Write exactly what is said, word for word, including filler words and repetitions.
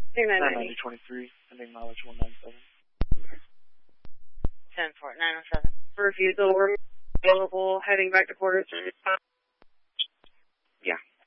nine ninety twenty-three, ending mileage one nine seven. ten four nine oh seven. Refusal, we're available, heading back to quarters. Yeah.